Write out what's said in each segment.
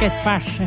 Què et passa?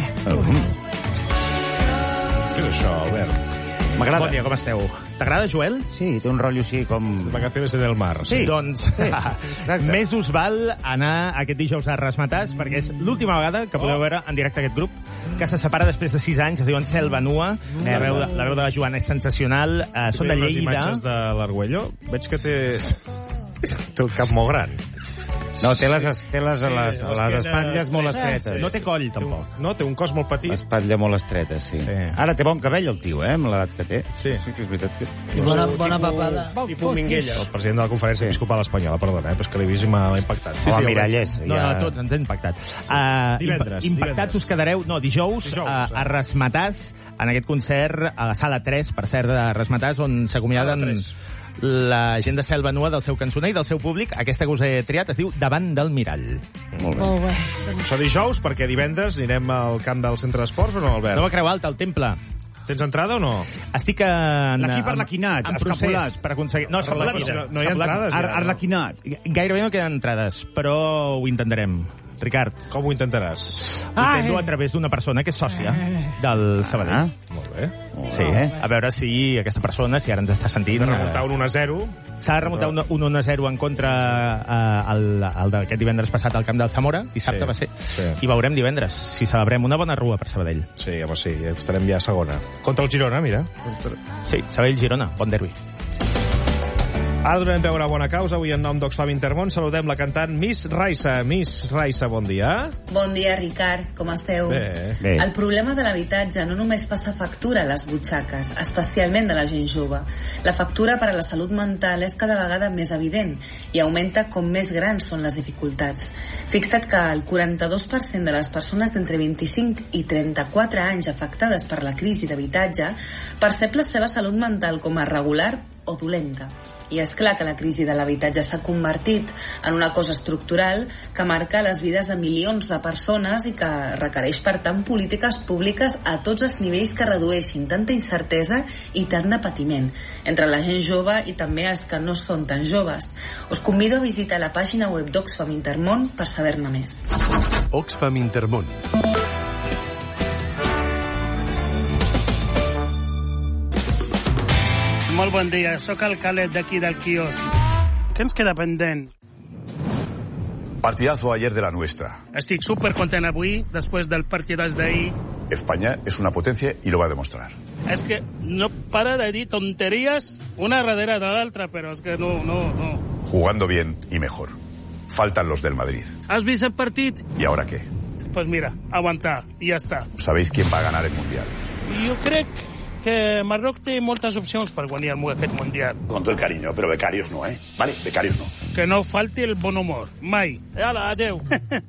Què és això, Albert? M'agrada. Bon dia, com esteu? T'agrada, Joel? Sí, té un rotllo així com... Vacaciones en el mar. Sí. Doncs exacte. més us val anar aquest dijous a Rasmatàs, perquè és l'última vegada que podeu veure en directe aquest grup, que se separa després de 6 anys, es diuen Selva Nua. La veu de la Joana és sensacional. Són de Les Lleida. imatges de l'Argüello, veig que té el cap molt gran. No, té les espatlles molt estretes. No té coll, tampoc. No, té un cos molt petit. L'espatlla molt estreta, sí. Ara té bon cabell, el tio, amb l'edat que té. Sí. Sí que és veritat que... Bona papada. Tipus Minguella. El president de la Conferència Episcopal Espanyola, perdona, però és que l'he vist i m'ha impactat. Sí, Miralles. No, tots ens ha impactat. Divendres. Impactats us quedareu, dijous a Rasmatàs, en aquest concert a la Sala 3, per cert, de Rasmatàs, on s'acomiaden la gent de Selva Nua del seu cançoner i del seu públic. Aquesta que us he triat es diu Davant del Mirall. Molt bé. Això dijous, perquè divendres anirem al camp del centre d'esports o no, Albert? Nova Creu Alta, al Temple. Tens entrada o no? Estic en L'arlequinat, en procés per aconseguir... No, no hi ha entrades, ja. Arlequinat. Gairebé no queden entrades, però ho intentarem. Ricard, com ho intentaràs? ho intento a través d'una persona que és sòcia del Sabadell. Molt bé. Sí, a veure si aquesta persona, si ara ens està sentint... De remuntar un 1-0. S'ha de remuntar un 1-0 en contra el d'aquest divendres passat al camp del Zamora, dissabte va ser, i veurem divendres si celebrem una bona rua per Sabadell. Sí, home, sí, estarem ja a segona. Contra el Girona, mira. Sí, Sabadell-Girona, bon derbi. Ara donem peu a una bona causa. Avui en nom d'Oxfam Intermón saludem la cantant Miss Raissa. Miss Raissa, bon dia. Bon dia, Ricard. Com esteu? Bé. El problema de l'habitatge no només passa factura a les butxaques, especialment de la gent jove. La factura per a la salut mental és cada vegada més evident i augmenta com més grans són les dificultats. Fixa't que el 42% de les persones d'entre 25 i 34 anys afectades per la crisi d'habitatge percep la seva salut mental com a regular o dolenta. I és clar que la crisi de l'habitatge s'ha convertit en una cosa estructural que marca les vides de milions de persones i que requereix, per tant, polítiques públiques a tots els nivells que redueixin tanta incertesa i tant de patiment entre la gent jove i també els que no són tan joves. Us convido a visitar la pàgina web d'Oxfam Intermón per saber-ne més. Oxfam Intermón. Molt bon dia, sóc el Calet d'aquí del quiosc. Què ens queda pendent? Partidazo ayer de la nuestra. Estic supercontent avui, després del partidàs d'ahir. España es una potencia y lo va a demostrar. És que no para de dir tonteries una darrere de l'altra, però és que no. Jugando bien y mejor. Faltan los del Madrid. Has vist el partit? ¿Y ahora qué? Pues mira, aguantar, i ja està. ¿Sabéis quién va a ganar el Mundial? Jo crec que Marroc té moltes opcions per guanyar aquest Mundial. Con todo el cariño, pero becarios no, ¿eh? Vale, becarios no. Que no falti el bon humor. Mai. Hala, adeu.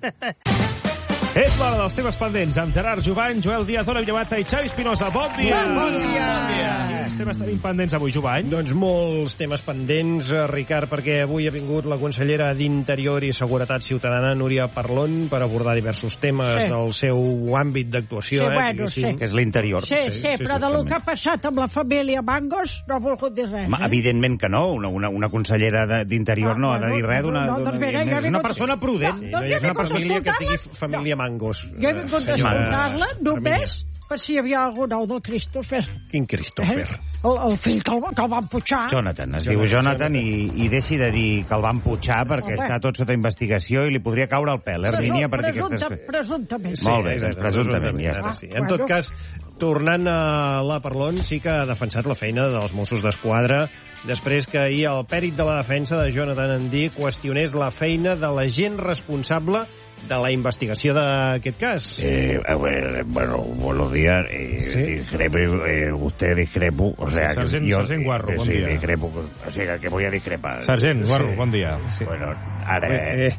És l'hora dels temes pendents amb Gerard Jovany, Joel Díaz, Ona Villamata i Xavi Espinosa. Bon dia! Bon dia! Quins temes tenim pendents avui, Jovany? Doncs molts temes pendents, Ricard, perquè avui ha vingut la consellera d'Interior i Seguretat Ciutadana, Núria Parlon, per abordar diversos temes del seu àmbit d'actuació. Que és l'interior. Sí, però de lo que ha passat amb la família Mangos no ha volgut dir res. Evidentment que no. Una consellera d'Interior no ha de dir res és una persona prudent. És una família que tingui família Mangos. Jo he vingut a escoltar-la només per si hi havia algun nou del Christopher. Quin Christopher? El fill que el van putxar. Jonathan, es diu Jonathan i deixi de dir que el van putxar perquè està tot sota investigació i li podria caure el pèl, Hermínia, per dir aquestes coses. Presumptament. Molt bé, presumptament, ja està. En tot cas, tornant a la Parlon, sí que ha defensat la feina dels Mossos d'Esquadra després que ahir el pèrit de la defensa de Jonathan Andí qüestionés la feina de la gent responsable de la investigació d'aquest cas. Bueno, buenos días. Discrepo. O sea, Sargent Guarro, bon dia. Discrepo. O sea, que voy a discrepar. Sargent Guarro, bon dia. Bueno, ara,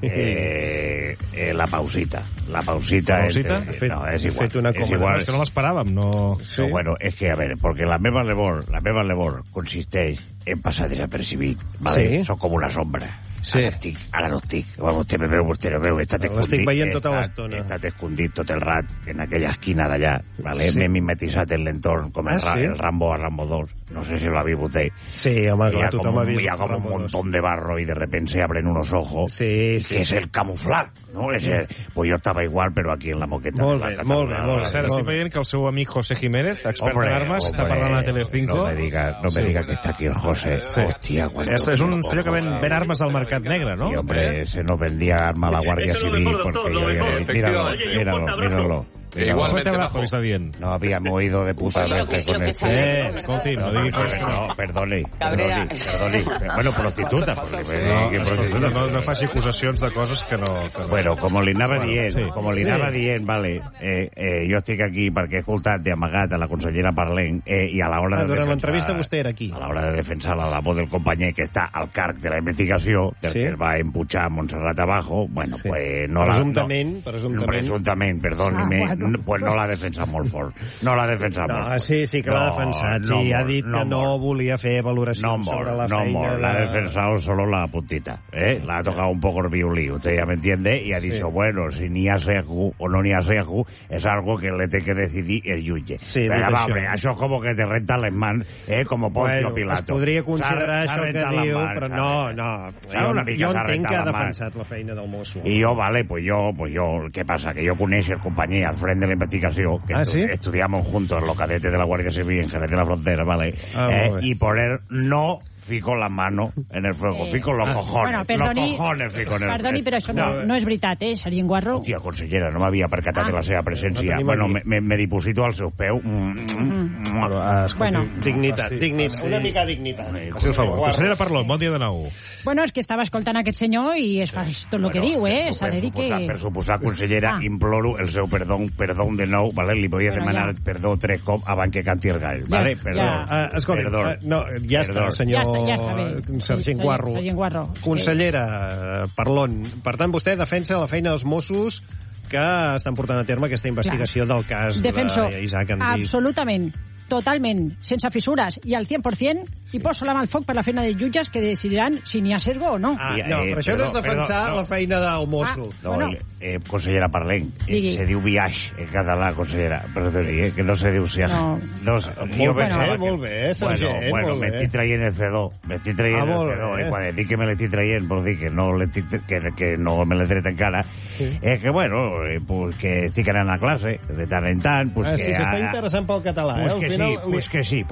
la pausita. La pausita? No, és igual. És que no l'esperàvem, no... Sí? No, bueno, és que, a veure, perquè la meva labor consisteix en passar desapercibit, ¿vale? Sí. Soc com una sombra. Sí. Ara no estic. Vostè me veu. L'estic veient tota l'estona. He estat escondit tot el rat en aquella esquina d'allà, ¿vale? M'he mimetitzat en l'entorn com el Rambo a Rambo 2. no sé si lo habéis usted. Sí, home, clar, tothom ha vist. Hi ha como un montón de barro y de repente se abren unos ojos. Sí, que es el camuflaje, ¿no? Pues yo estaba igual, pero aquí en la moqueta. Molt bé. Estic veient que el seu amic José Jiménez, expert en armes, està parlant a Telecinco. No me diga que está aquí el José. Sí. Hostia, és un senyor que ven armes al mercat negre, ¿no? Y, hombre, se nos vendía arma a la Guardia Civil porque yo míralo. Fuerte abrazo, está bien. No habíamos oído de puta madre con el... Escolti, no digui coses. No, perdoni. Bueno, prostituta. No faci acusacions de coses que no... Bueno, com li anava dient, vale, jo estic aquí perquè he escoltat d'amagat a la consellera Parlent i a l'hora de... Durant l'entrevista vostè era aquí. A l'hora de defensar la labor del companyer que està al càrrec de la investigació, del que es va empujar a Montserrat abajo, bueno, pues no la... Presumptament, perdónime, pues no l'ha defensat molt fort. No l'ha defensat molt fort. Sí que l'ha defensat. Sí, ha dit que no volia fer valoracions sobre la feina. La ha defensado solo la puntita. La ha tocado un poco el violí. Usted ya me entiende. Y ha dicho, bueno, si n'hi ha secu o no n'hi ha secu, es algo que le té que decidir el jutge. Sí, hombre, això és com que te renta les mans, como Poncio Pilato. Es podria considerar això que diu, però no. Jo entenc que ha defensat la feina del mosso. I jo, vale, pues yo, ¿qué pasa? Que yo coneixo el compañero al frente de la investigación, que estudiamos juntos los cadetes de la Guardia Civil en Jerez de la Frontera, ¿vale? Y poner no fico la mano en el fuego, fico los cojones. Bueno, los cojones fico en el fuego. Perdoni, però això no és veritat, Seria Guarro. Hòstia, consellera, no m'havia percatat de la seva presència. Bueno, me diposito al seu peu. Bueno. Dignitat. Una mica dignitat. Per favor, consellera Parlon, bon dia de nou. Bueno, és que estava escoltant aquest senyor i es fa tot el que diu, S'ha de dir que... Per suposar, consellera, imploro el seu perdó de nou, ¿vale? Li podia demanar perdó 3 cops abans que canti el gall, ¿vale? Perdó. Escolta, ja està, senyor Sergent Guarro. Consellera Parlon, per tant, vostè defensa la feina dels Mossos que estan portant a terme aquesta investigació del cas d'Isaac Andí. Absolutament. Totalment, sense fissures i al 100%, i poso la mà al foc per la feina dels jutges que decidiran si n'hi ha sesgo o no. No, però això no és defensar la feina del mosso. Consellera Parlent, se diu viaix en català, consellera. Perdoni, que no se diu viaix. Molt bé, sergent. Bueno, me estic traient el C2. I quan dic que me l'estic traient, vol dir que no me l'he tret encara. És que, bueno, que estic anant a classe de tant en tant. Si s'està interessant pel català, Pues que sí,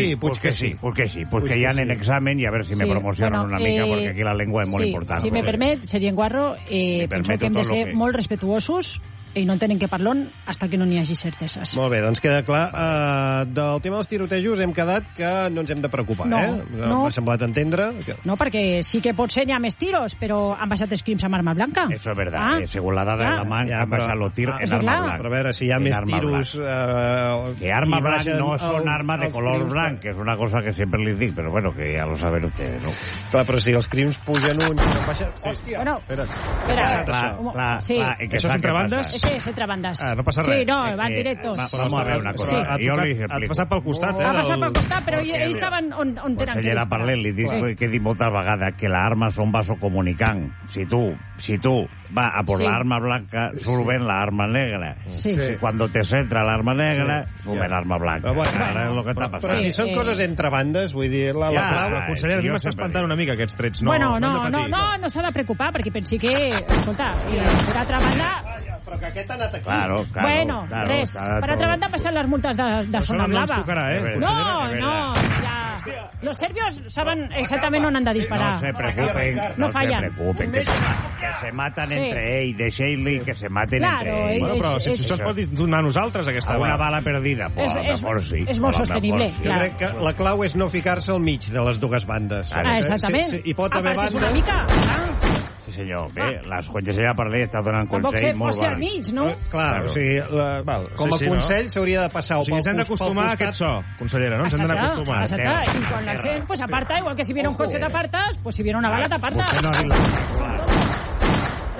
ya en examen y a ver si me promocionan una mica, porque aquí la lengua es molt important. Si me permet, Sergent Guarro, penso que hem de ser molt respetuosos i no en tenen que parlar hasta que no n'hi hagi certeses. Molt bé, doncs queda clar. Del tema dels tirotejos hem quedat que no ens hem de preocupar, M'ha semblat entendre. No, perquè sí que potser n'hi ha més tiros, però han baixat els crims amb arma blanca. Eso es verdad. Según la dada de la mà, han baixat los tiros en arma blanca. Però a veure, si hi ha més tiros... Que arma blanca no son armas de color blanc, que és una cosa que sempre les dic, però bueno, que ja lo saben ustedes, ¿no? Clar, però si els crims pugen uns i no baixen... Hòstia! Bueno, espera. Això és entre bandes? Sí, és entre bandes. No passa res. Sí, no, van directos. Vamos a ver una cosa. Jo li explico. Ha passat pel costat, Ha passat pel costat, però ells saben on tenen que Consellera Parlent, li dic que he dit moltes vegades que l'arma són vasocomunicant. Si tu va a por la arma blanca, suben la arma negra. Cuando te centra la arma negra, suben la arma blanca. Ara és el que està passant. Però si són coses entre bandes, vull dir, la clau... Consellera, a mi m'està espantant una mica aquests trets. Bueno, no s'ha de preocupar, perquè pensi que, escolta, per altra banda... Però que aquest ha anat aquí. Claro. Bueno, res. Per altra banda, passen les multes de zona blava. No, ya. Los serbios saben exactament on han de disparar. No se preocupen. No fallan. Se preocupen, que se maten entre ells. Deixeu-li que se maten entre ells. Bueno, però si això es pot donar a nosaltres, aquesta bala. Una bala perdida, pues, a lo mejor sí. És molt sostenible. Jo crec que la clau és no ficar-se al mig de les dues bandes. Exactament. Hi pot haver bandes... una mica... Sí, senyor. Bé, la consellera Parlent està donant consell molt al mig, no? Clar, o sigui, com a consell s'hauria de passar o sigui, ens hem d'acostumar a aquest so, consellera, no? Ens hem d'acostumar. I quan la gent pues aparta, igual que si viene un cotxe t'apartes, pues si viene una bala t'aparta.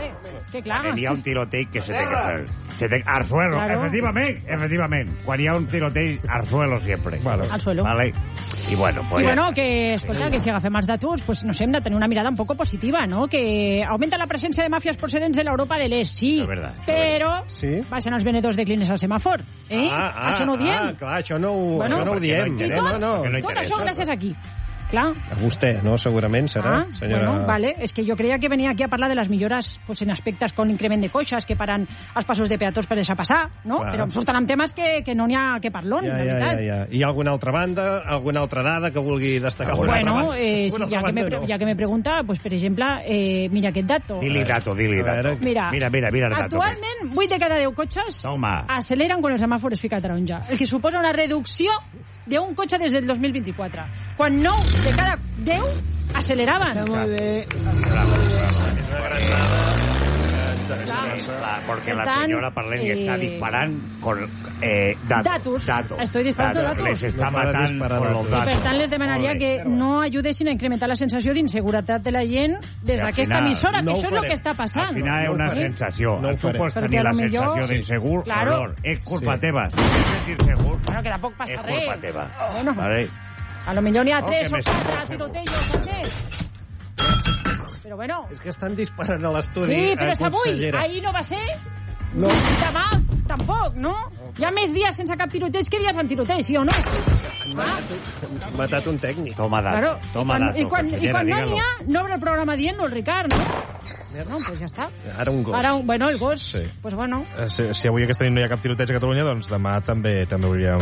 Que clar. Quan hi ha un tirotei que se té que fer. Arzuelo, efectivament. Quan hi ha un tirotei, arzuelo siempre. Al suelo. Vale. Y bueno, pues... Y bueno, que, escolta, que si agafem els datos, pues no sé, hem de tenir una mirada un poco positiva, ¿no? Que augmenta la presència de màfies procedents de l'Europa de l'Est, sí. Però baixen els venedors de clines al semàfor. Això no ho diem. Clar, això no ho diem. I tot això gràcies aquí. Clar. A vostè, no? Segurament serà, senyora... Bueno, vale. És que jo creia que venia aquí a parlar de les millores pues, en aspectes con increment de coixes que paran els passos de peatons per deixar passar, no? Clar. Però em surten amb temes que no n'hi ha que parlon, la veritat. Hi ha alguna altra banda, alguna altra dada que vulgui destacar? Bueno, ja que me pregunta, pues, per exemple, mira aquest dato. Dili dato. Mira el dato. Actualment, 8 de cada 10 cotxes aceleren quan el semàfor es fica taronja, el que suposa una reducció d'un cotxe des del 2024. Quan 9 de cada 10 aceleraven. Està molt bé. És una gran dada. Porque la señora Parlén está disparant con datos. Estoy disparando datos. Les está matant con los datos. I per tant les demanaria que no ajudessin a incrementar la sensació d'inseguretat de la gent des d'aquesta emissora, que això és el que està passant. Al final és una sensació. Tu pots tenir la sensació d'insegur o no. És culpa teva. Si tens sentir segur, bueno, que tampoc passa res. És culpa teva. Bueno, a lo millor n'hi ha 3 o 4 tiroteos també. Però bueno... És que estan disparant a l'estudi. Sí, però és avui. Ahir no va ser... No. Demà tampoc, no? Hi ha més dies sense cap tiroteig que dies en tiroteig, sí o no? Han matat un tècnic. Toma dato. I quan no n'hi ha, no obre el programa dient-no el Ricard, no? No, pues ja està. Ara un gos. Bueno, el gos, sí. Pues bueno. Si avui aquesta nit no hi ha cap tiroteig a Catalunya, doncs demà també obrirem.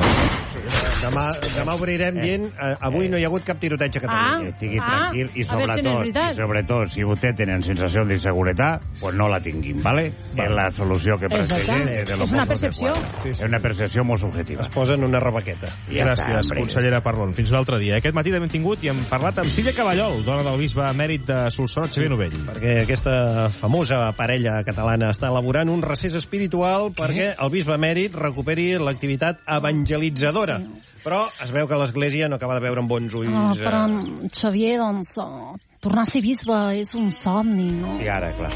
Demà obrirem dient avui no hi ha hagut cap tiroteig a Catalunya. Estigui tranquil i sobretot, si vostè tenen sensació d'inseguretat, pues no la tinguin, ¿vale? És la solució que presenten. És una percepció. És una percepció molt subjetiva. Es posen una rebaqueta. Gràcies, consellera Parlon. Fins un altre dia. Aquest matí hem tingut i hem parlat amb Sílvia Caballol, dona del bisbe emèrit de Solsona, Xavier Novell. Perquè aquesta famosa parella catalana està elaborant un recés espiritual perquè el bisbe emèrit recuperi l'activitat evangelitzadora. Però es veu que l'Església no acaba de veure amb bons ulls... Però, Xavier, doncs, tornar a ser bisbe és un somni, no? Sí, ara, clar.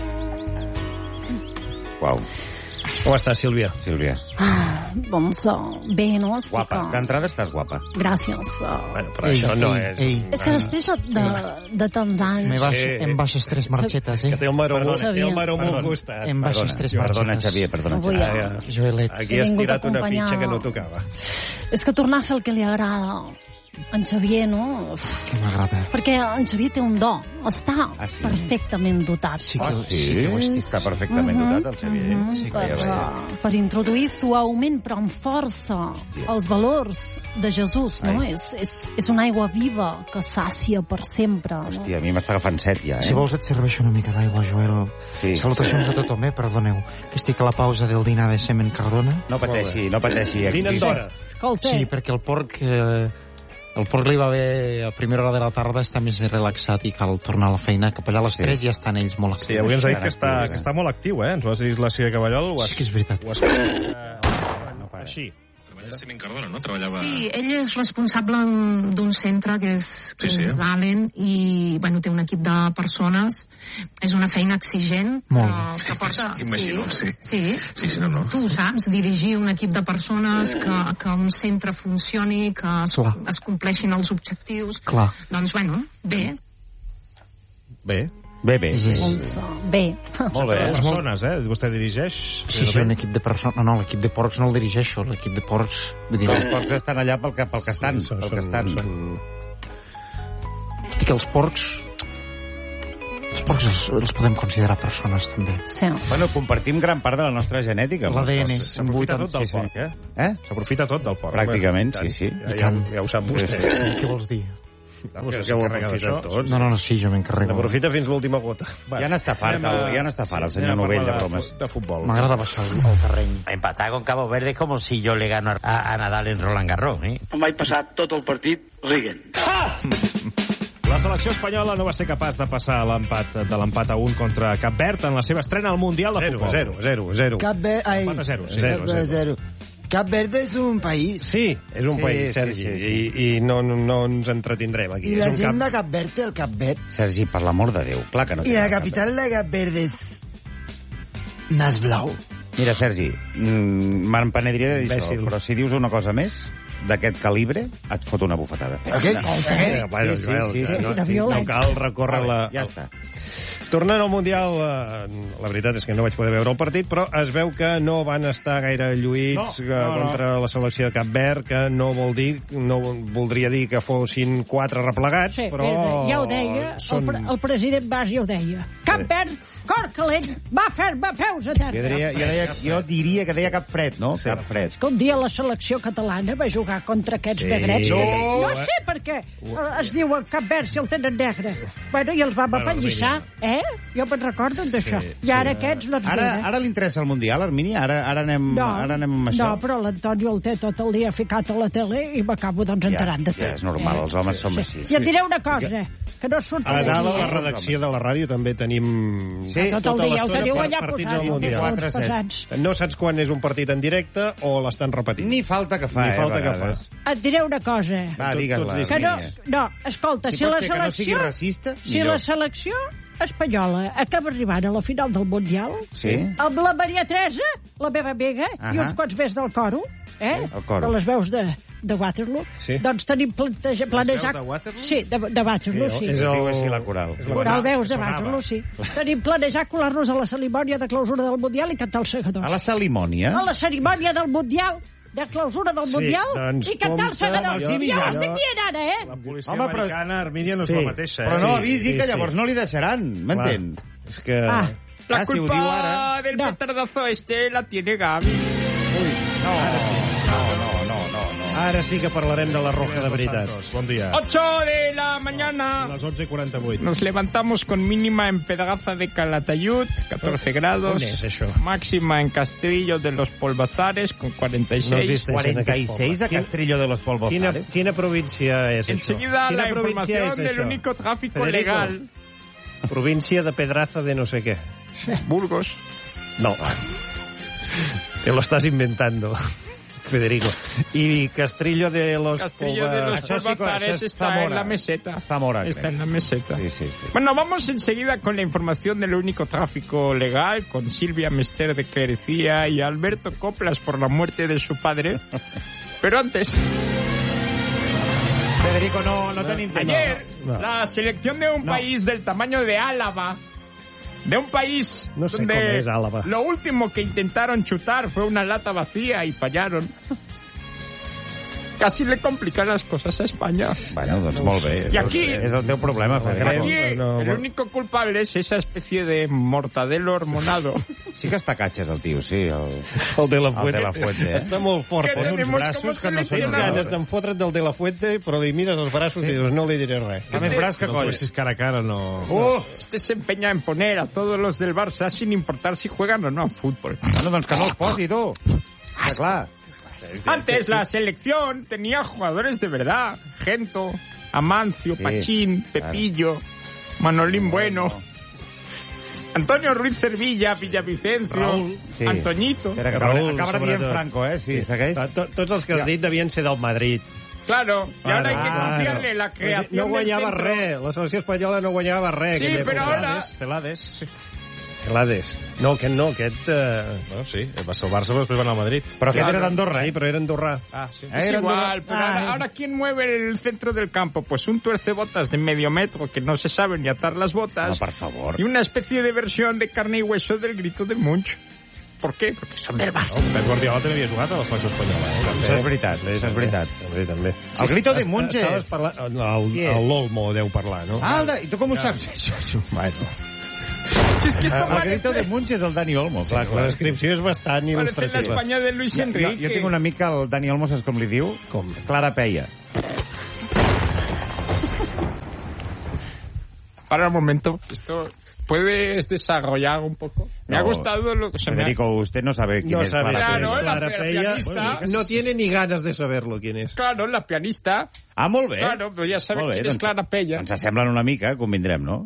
Uau. Com estàs, Sílvia? Doncs bé, no? Guapa. D'entrada estàs guapa. Gràcies. Bueno, però això no és... És que després de tants anys... Em baixes 3 marxetes, Que té el maró molt gustat. Em baixes 3 marxetes. Perdona, Xavier, perdona. Joelet. Aquí has tirat una fitxa que no tocava. És que tornar a fer el que li agrada... En Xavier, no? Que m'agrada. Perquè en Xavier té un do. Està perfectament dotat. Sí, està perfectament dotat, el Xavier. Per introduir suaument, però amb força, els valors de Jesús, no? És una aigua viva que sàcia per sempre. Hòstia, a mi m'està agafant set ja, Si vols et serveixo una mica d'aigua, Joel. Salutacions a tothom, perdoneu. Que estic a la pausa del dinar de Semen Cardona. No pateixi. Dinen d'hora. Sí, perquè el porc... El porc li va bé a primera hora de la tarda, està més relaxat i cal tornar a la feina. Cap allà a les 3 ja estan ells molt actius. Sí, avui ens ha dit que està molt actiu, eh? Ens ho has dit la Sílvia Caballol. Sí que és veritat. Així. Semen Cardona, no? Treballava... Sí, ell és responsable d'un centre que és Allen i, bueno, té un equip de persones. És una feina exigent. Molt. Que porta... Imagino, sí. Sí, no. Tu saps, dirigir un equip de persones, que un centre funcioni, que es compleixin els objectius. Clar. Doncs, bueno, bé. Bé. Molt bé. Persones, Vostè dirigeix? Sí, un equip de persones. No, l'equip de porcs no el dirigeixo. L'equip de porcs... Els porcs estan allà pel que estan. Dic que els porcs els podem considerar persones, també. Sí. Bueno, compartim gran part de la nostra genètica. L'ADN. S'aprofita tot del porc, S'aprofita tot del porc. Pràcticament, sí. Ja ho sap vostè. Què vols dir? No, sí, jo m'encarrego. N'aprofita fins l'última gota. Ja n'està fart el senyor Novell de bromes. De futbol. M'agrada baixar el terreny. Empatar con Cabo Verde es como si yo le gano a Nadal en Roland Garros, ¿eh? Em vaig passar tot el partit riguen. La selecció espanyola no va ser capaç de passar de l'empat a 1 contra Cap Verd en la seva estrena al Mundial de Futbol. 0-0. Cap Verd... Empat a 0. Cap Verde és un país. Sí, és un país, Sergi, i no ens entretindrem aquí. I la gent de Cap Verd té el Cap Verd. Sergi, per l'amor de Déu, clar que no té. I la capital de Cap Verde és... Nas blau. Mira, Sergi, me'n penediria de dir això, però si dius una cosa més d'aquest calibre, et fot una bufetada. Aquest? Bueno, Joel, no cal recórrer la... Ja està. Tornant al Mundial, la veritat és que no vaig poder veure el partit, però es veu que no van estar gaire lluïts contra la selecció de Cap Verd, que no voldria dir que fossin 4 replegats, però... Ja ho deia, el president Mas ja ho deia. Cap Verd, cor calent, va fer-me peus a terra. Jo diria que deia cap fred, no? Cap fred. Que un dia la selecció catalana va jugar contra aquests negrets. No sé per què es diu Cap Verd si el tenen negre. Bueno, i els vam apallissar, Jo me'n recordo d'això. I ara aquests, doncs... Ara li interessa el Mundial, Armini? Ara anem amb això? No, però l'Antonio el té tot el dia ficat a la tele i m'acabo, doncs, enterant de tot. Ja, és normal, els homes som així. I et diré una cosa, que no surt a dalt a la redacció de la ràdio també tenim... Tot el dia, ho teniu allà posat. No saps quan és un partit en directe o l'estan repetint. Ni falta que fa, Et diré una cosa. Va, digues-la. No, escolta, si la selecció... Que no sigui racista, si la selecció espanyola acaba arribant a la final del Mundial amb la Maria Teresa, la meva amiga, i uns quants més del coro, de les veus de Waterloo, doncs tenim planejat... Sí, de Waterloo, sí. És la coral. Coral Veus de Waterloo, sí. Tenim planejat colar-nos a la cerimònia de clausura del Mundial i cantar els segadors. A la cerimònia? A la cerimònia del Mundial, de clausura del Mundial, i cantar els segadors. Ja ho estic dient ara, La policia americana, Armínia, no és la mateixa. Però no avisi que llavors no li deixaran, m'entén? És que... La culpa del petardazo la tiene Gavi. Ara sí. Ara sí que parlarem de la Roja de veritat. Bon dia. 8 de la mañana. Las 11:48. Nos levantamos con mínima en Pedraza de Calatayud, 14 grados. Máxima en Castrillo de los Polvazares, con 46. 46 a Castrillo de los Polvazares. Quina província és això? Enseguida la información del único tráfico legal. Província de Pedraza de no sé qué. Burgos. No. Te lo estás inventando, Federico. Y Castrillo de los Polvazares está en la meseta. Está en la meseta. Sí. Bueno, vamos enseguida con la información del único tráfico legal, con Silvia Mester de Clerecía y Alberto Coplas por la muerte de su padre. Pero antes... Federico, no te entiendo. Ayer, la selección de un país del tamaño de Álava, de un país donde lo último que intentaron chutar fue una lata vacía y fallaron. Casi le complican las cosas a España. Bueno, doncs molt bé. Y aquí, és el teu problema, Federico. Aquí el único culpable es esa especie de mortadelo hormonado. Sí que està catxes el tio, sí. El de la Fuente. Està molt fort. Posa uns braços que no són ganes d'enfotre't del de la Fuente, però li mires els braços i dius, no li diré res. Fa més braç que coll. Si és cara a cara, no... Este se empeña en poner a todos los del Barça sin importar si juegan o no a fútbol. Bueno, doncs que no els posi, tu. Clar. Antes la selección tenía jugadores de verdad. Gento, Amancio, Pachín, Pepillo, Manolín Bueno, Antonio Ruiz Cervilla, Villavicencio, Raúl, Antoñito. Raúl, acaba dient Franco, sí, segueix. Tots els que has dit devien ser del Madrid. Claro, y ahora hay que confiarle la creación no guanyava res, la selecció espanyola no guanyava res. Sí, però ara... Celades. No, aquest... Bueno, sí, va ser el Barça, però després va anar al Madrid. Però aquest era d'Andorra, Sí, però era Andorra. Sí. Es igual, pero ahora ¿quién mueve el centro del campo? Pues un tuercebotas de medio metro que no se sabe ni atar las botas. No, por favor. Y una especie de versión de carne y hueso del grito de Munch. ¿Por qué? Porque son del Barça. Pep Guardiola també havia jugat a la selecció espanyola. Això és veritat. També. El grito de Munch és... L'Olmo deu parlar, no? I tu com ho saps? Bueno... El grito de Munch és el Dani Olmo. La descripció és bastant il·lustrativa. Parece l'Espanya de Luis Enrique. Jo tinc un amic que el Dani Olmo, saps com li diu? Com? Clara Peia. Para un momento, esto... ¿Puedes desarrollar un poco? Me ha gustado lo que se Federico, usted no sabe quién es Clara pianista. No tiene ni ganas de saberlo quién es. Claro, la pianista. Ah, molt bé. Claro, però ja sabem quién és Clara Peia. Ens semblen una mica, convindrem, no?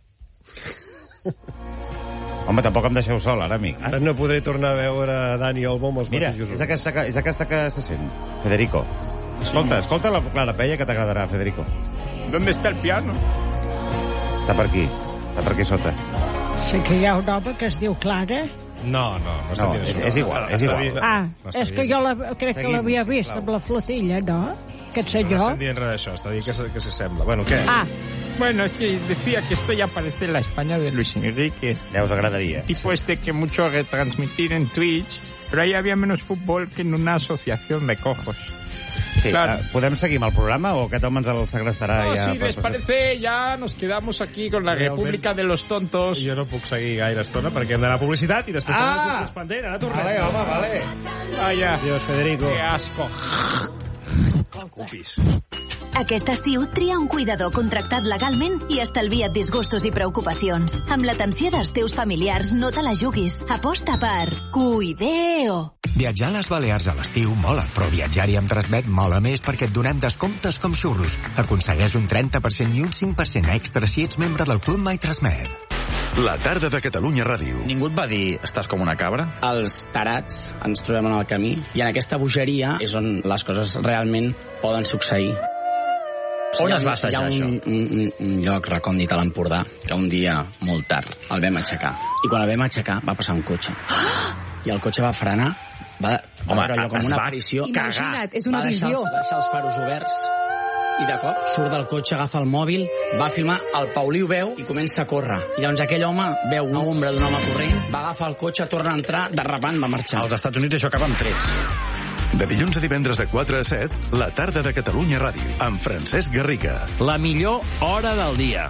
Home, tampoc em deixeu sol, ara, amic. Ara no podré tornar a veure Dani Olmo amb els mateixos. Mira, és aquesta que se sent, Federico. Escolta la Clara Peia que t'agradarà, Federico. ¿Dónde está el piano? Està per aquí sota. Sé que hi ha un home que es diu Clara No estem dient això. És igual. És que jo crec que l'havia vist amb la flotilla, no? Aquest senyor. No estem dient res d'això, està dient que s'assembla. Bueno, què? Bueno, sí, decía que esto ya parece la España de Luis Enrique. Ya os agradaría. Tipo que mucho retransmitir en Twitch, pero ahí había menos fútbol que en una asociación de cojos. Sí, claro. ¿Podem seguir amb el programa o aquest home ens el segrestarà? No, si les parece, ya nos quedamos aquí con la República de los Tontos. Jo no puc seguir gaire estona perquè hem d'anar a publicitat i després tenim el concurs pendent. Ara tornem. Vale, home, vale. Vaya. Adiós, Federico. Qué asco. Cupis. Aquest estiu tria un cuidador contractat legalment i estalvia't disgustos i preocupacions. Amb l'atenció dels teus familiars no te la juguis. Aposta per Cuideo. Viatjar a les Balears a l'estiu mola, però viatjar-hi amb Transmet mola més perquè et donem descomptes com xurros. Aconsegueix un 30% i un 5% extra si ets membre del Club My Transmet. La tarda de Catalunya Ràdio. Ningú et va dir, estàs com una cabra? Els tarats ens trobem en el camí i en aquesta bogeria és on les coses realment poden succeir. On es va assajar això? Hi ha un lloc recòndit a l'Empordà que un dia, molt tard, el vam aixecar. I quan el vam aixecar va passar un cotxe. I el cotxe va frenar, va veure allò com una aparició. Imagina't, és una visió. Va deixar els faros oberts i de cop surt del cotxe, agafa el mòbil, va filmar, el Paulí ho veu i comença a córrer. I llavors aquell home veu una ombra d'un home corrent, va agafar el cotxe, torna a entrar, de repent va marxar. Als Estats Units això acaba amb trets. De dilluns a divendres de 4 a 7, la tarda de Catalunya Ràdio, amb Francesc Garriga. La millor hora del dia.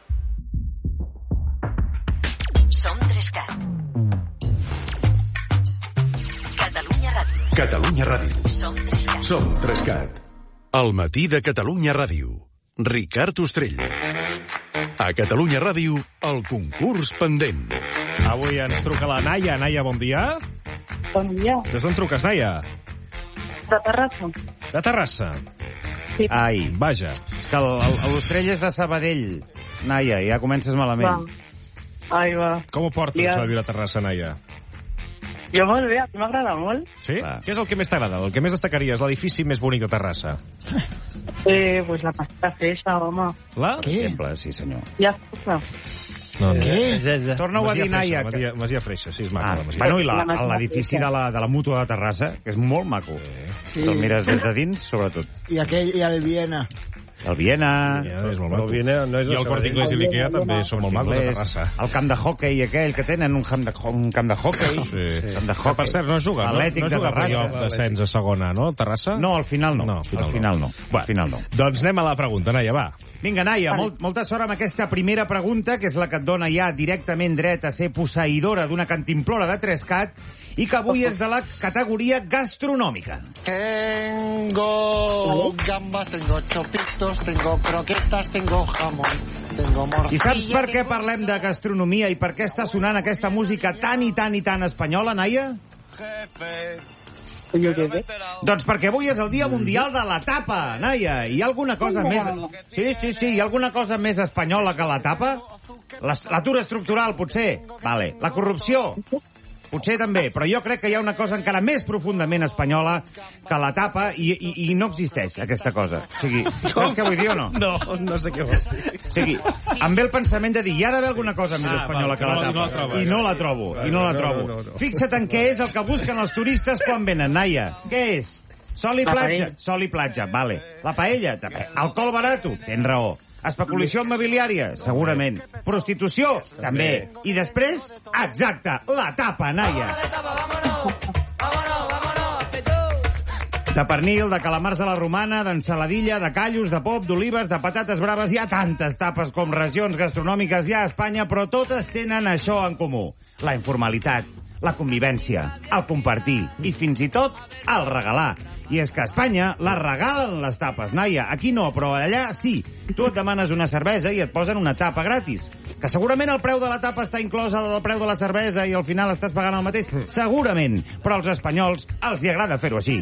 Som 3CAT. Catalunya Ràdio. Catalunya Ràdio. Som 3CAT. Som 3CAT. El matí de Catalunya Ràdio. Ricard Ostrell. A Catalunya Ràdio, el concurs pendent. Avui ens truca la Naia. Naia, bon dia. Bon dia. Des d'on truques, Naia? De Terrassa. De Terrassa? Sí. Ai, vaja. És que l'Ostrell és de Sabadell, Naia, ja comences malament. Ai, va. Com ho portes, això de viure a Terrassa, Naia? Jo molt bé, a mi m'agrada molt. Sí? Què és el que més t'agrada? El que més destacaries? L'edifici més bonic de Terrassa? Pues la pasta freixa, home. La? Per exemple, sí, senyor. Ja està. No, Què? Torna-ho a dir, Naia. Masia Freixa, sí, és maco. Bueno, i l'edifici de la Mútua de Terrassa, que és molt maco. Sí. Te'l mires des de dins, sobretot. I el Viena. El Viena... és molt maco. El Viena no és I el Corte Inglés i l'Ikea també són molt macos de Terrassa. El camp de hockey aquell que tenen, un camp de hockey. Sí. Camp de hockey. Per cert, no juga, no? No juga per allò descens a segona, no? Terrassa? No, al final no. Al final no. Doncs anem a la pregunta, Naia, va. Vinga, Naia, molta sort amb aquesta primera pregunta, que és la que et dona ja directament dret a ser posseïdora d'una cantimplora de 3CAT i que avui és de la categoria gastronòmica. Tengo gambas, tengo chopitos, tengo croquetas, tengo jamón, tengo morcilla... I saps per què parlem de gastronomia i per què està sonant aquesta música tan i tan i tan espanyola, Naia? Doncs perquè avui és el Dia Mundial de la Tapa, Naia. Hi ha alguna cosa més... Sí, hi ha alguna cosa més espanyola que la tapa? L'atur estructural, potser? Vale. La corrupció? Potser també, però jo crec que hi ha una cosa encara més profundament espanyola que la tapa i no existeix aquesta cosa. O sigui, saps què vull dir o no? No sé què vols dir. O sigui, em ve el pensament de dir hi ha d'haver alguna cosa més espanyola que la tapa. I no la trobo. Fixa't en què és el que busquen els turistes quan venen, Naia. Què és? Sol i platja? Sol i platja, vale. La paella? També. Alcohol barato? Tens raó. Especulació immobiliària? Segurament. Prostitució? També. I després? Exacte, la tapa, Naia. De pernil, de calamars a la romana, d'ensaladilla, de callos, de pop, d'olives, de patates braves. Hi ha tantes tapes com regions gastronòmiques hi ha a Espanya, però totes tenen això en comú. La informalitat, la convivència, el compartir i fins i tot el regalar. I és que a Espanya les regalen les tapes, Naia. Aquí no, però allà sí. Tu et demanes una cervesa i et posen una tapa gratis. Que segurament el preu de la tapa està inclòs al preu de la cervesa i al final estàs pagant el mateix. Segurament. Però als espanyols els hi agrada fer-ho així.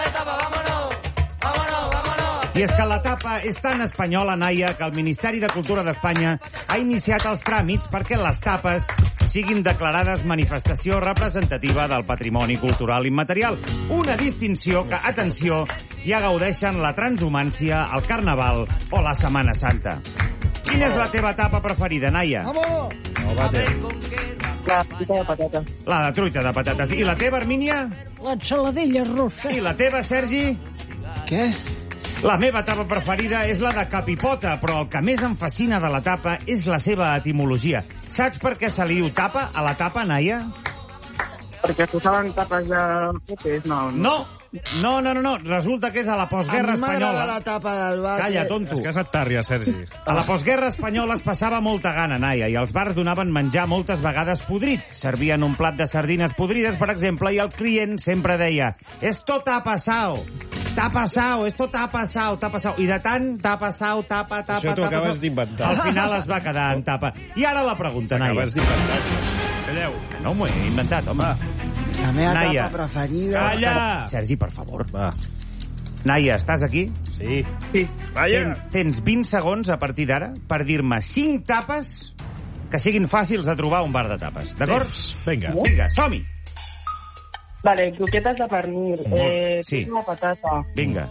I és que la tapa és tan espanyola, Naia, que el Ministeri de Cultura d'Espanya ha iniciat els tràmits perquè les tapes siguin declarades manifestació representativa del patrimoni cultural immaterial. Una distinció que, atenció, ja gaudeixen la transhumància, el Carnaval o la Setmana Santa. Quina és la teva tapa preferida, Naia? La truita de patates. La de truita de patates. I la teva, Hermínia? L'ensaladilla russa. I la teva, Sergi? Què? La meva tapa preferida és la de capipota, però el que més em fascina de la tapa és la seva etimologia. Saps per què se li diu tapa a la tapa, Naia? Perquè posaven tapes de pepes, no. No. Resulta que és a la postguerra espanyola. A mi m'agrada la tapa del vàter. Calla, tonto. És que has estat tàrria, Sergi. A la postguerra espanyola es passava molta gana, Naia, i els bars donaven menjar moltes vegades podrit. Servien un plat de sardines podrides, per exemple, i el client sempre deia «Esto t'ha passao». T'ha passau, esto t'ha passau. I de tant, t'ha passau, tapa. Això t'ho acabes d'inventar. Al final es va quedar en tapa. I ara la pregunta, Naia. Acabes d'inventar. Calleu. No m'ho he inventat, home. La meva Naia. tapa preferida... Calla! Sergi, per favor. Va. Naia, estàs aquí? Sí. Tens 20 segons a partir d'ara per dir-me 5 tapes que siguin fàcils de trobar a un bar de tapes. D'acord? Vinga, som-hi. Vale, croquetes de pernil. Sí. Una patata. Vinga.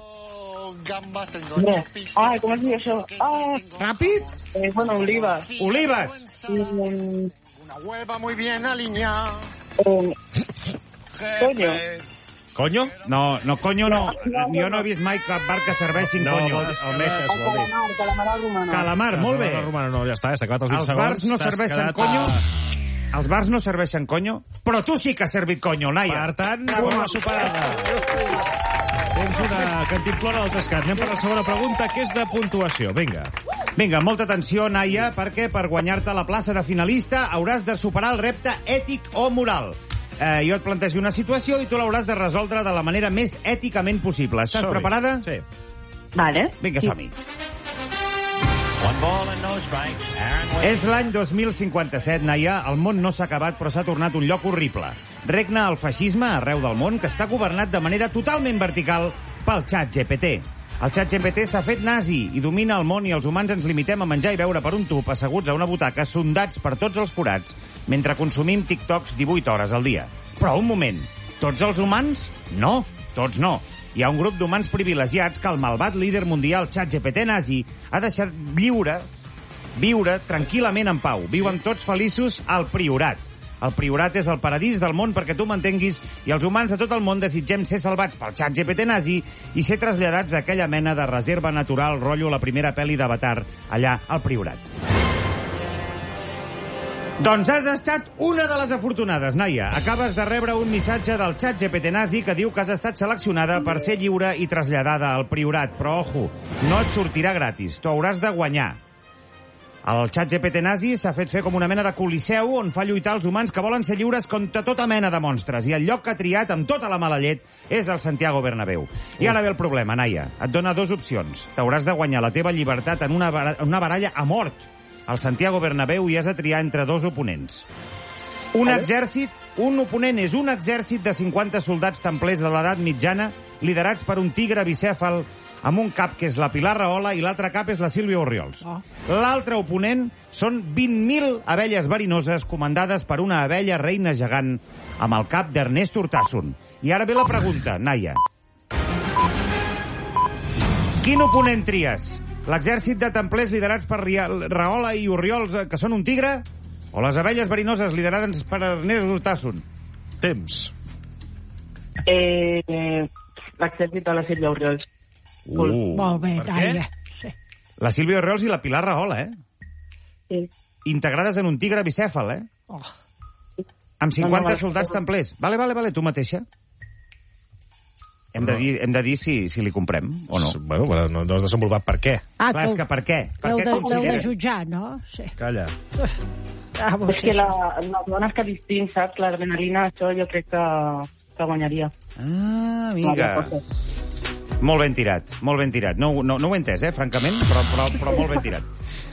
Com es diu això? Ràpid? Bueno, olives. Olives. Una hueva muy bien alineada. Coño. Conyo? No, conyo no. Jo no he vist mai cap bar que serveixin conyo. Calamar romana. Calamar, molt bé. No, ja està, s'ha acabat els 20 segons. Els bars no serveixen conyo. Els bars no serveixen conyo, però tu sí que has servit conyo, Naia. Per tant, bona superada. Tens una cantimplora del Trescat. Anem per la segona pregunta, que és de puntuació. Vinga, molta atenció, Naia, perquè per guanyar-te la plaça de finalista hauràs de superar el repte ètic o moral. Jo et plantejo una situació i tu l'hauràs de resoldre de la manera més èticament possible. Estàs preparada? Sí. Vale. Vinga, som-hi. És l'any 2057, Naia. El món no s'ha acabat, però s'ha tornat un lloc horrible. Regna el feixisme arreu del món, que està governat de manera totalment vertical pel ChatGPT. El ChatGPT s'ha fet nazi i domina el món i els humans ens limitem a menjar i beure per un tub asseguts a una butaca, sondats per tots els forats, mentre consumim TikToks 18 hores al dia. Però un moment, tots els humans? No, tots no. Hi ha un grup d'humans privilegiats que el malvat líder mundial ChatGPT nazi ha deixat viure tranquil·lament en pau. Viuen tots feliços al Priorat. El Priorat és el paradís del món perquè tu m'entenguis i els humans de tot el món desitgem ser salvats pel ChatGPT nazi i ser traslladats a aquella mena de reserva natural rotllo la primera pel·li d'Avatar allà al Priorat. Doncs has estat una de les afortunades, Naia. Acabes de rebre un missatge del ChatGPT nazi que diu que has estat seleccionada per ser lliure i traslladada al Priorat. Però, ojo, no et sortirà gratis. T'ho hauràs de guanyar. El ChatGPT nazi s'ha fet fer com una mena de coliseu on fa lluitar els humans que volen ser lliures contra tota mena de monstres. I el lloc que ha triat amb tota la mala llet és el Santiago Bernabéu. I ara ve el problema, Naia. Et dona 2 opcions. T'hauràs de guanyar la teva llibertat en una baralla a mort al Santiago Bernabéu i has de triar entre 2 oponents. Un oponent és un exèrcit de 50 soldats templers de l'edat mitjana liderats per un tigre bicèfal amb un cap que és la Pilar Rahola i l'altre cap és la Sílvia Orriols. L'altre oponent són 20.000 abelles verinoses comandades per una abella reina gegant amb el cap d'Ernest Urtasun. I ara ve la pregunta, Naia. Quin oponent tries? L'exèrcit de templers liderats per Rahola i Orriols, que són un tigre? O les abelles verinoses liderades per Ernest Urtasun? Temps. L'exèrcit de la Sílvia Orriols. Molt bé, Naia. Sí. La Sílvia Orriols i la Pilar Rahola, Sí. Integrades en un tigre bicèfal, Amb 50 soldats templers. Vale, tu mateixa. Hem de dir si li comprem o no. Bueno, no has desenvolupat per què. Clar, és que per què? L'heu de jutjar, no? Sí. Calla. És que les dones que distinc, saps? L'adrenalina, això jo crec que guanyaria. Ah, amiga. Molt ben tirat. No ho he entès, francament, però molt ben tirat.